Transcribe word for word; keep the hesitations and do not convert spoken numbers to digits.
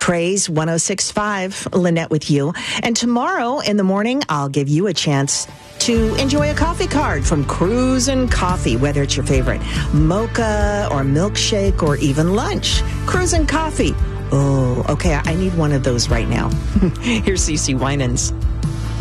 Praise one oh six point five, Lynette with you. And tomorrow in the morning, I'll give you a chance to enjoy a coffee card from Cruisin' Coffee, whether it's your favorite mocha or milkshake or even lunch. Cruisin' Coffee. Oh, okay, I need one of those right now. Here's Cece Winans.